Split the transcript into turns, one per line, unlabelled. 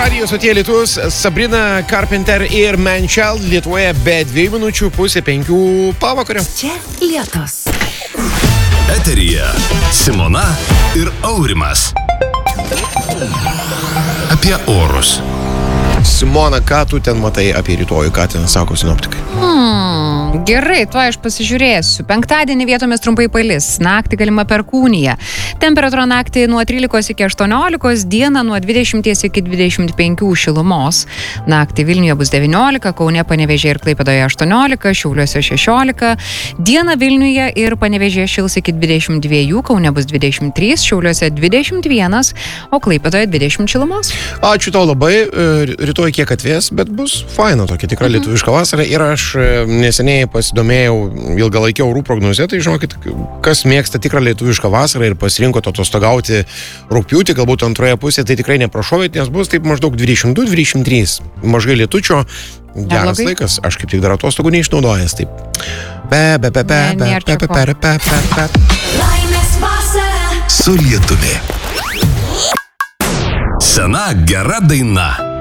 Radio stotyje Lietus, Sabrina Carpenter ir Manchild Lietuvoje be 2 minučių pusė 5 pavakario.
Čia Lietus.
Eteryje Simona ir Aurimas. Apie orus.
Simona, ką tu ten matai apie rytojų, ką ten sako sinoptikai?
Gerai, tuo aš pasižiūrėsiu. Penktadienį vietomis trumpai palis, naktį galima perkūnija. Temperatūra naktį nuo 13 iki 18, dieną nuo 20 iki 25 šilumos. Naktį Vilniuje bus 19, Kaune, Panevėžyje ir Klaipėdoje 18, Šiauliuose 16. Dieną Vilniuje ir Panevėžyje šils iki 22, Kaune bus 23, Šiauliuose 21, o Klaipėdoje 20 šilumos.
Ačiū tau labai, rytoj kiek atvės, bet bus faina tokia tikra lietuviška vasara ir aš neseniai pasidomėjau ilgalaikio orų prognozę, tai žinokit, kas mėgsta tikrą lietuvišką vasarą ir pasirinko atostogauti rugpjūtį, galbūt antroje pusėje, tai tikrai neprašovėt, nes bus taip maždaug 22-23, mažai lietučio, geras laikas, aš kaip tik dar atostogų neišnaudojęs, taip.
Laimės vasara su lietumi. Sena gera daina.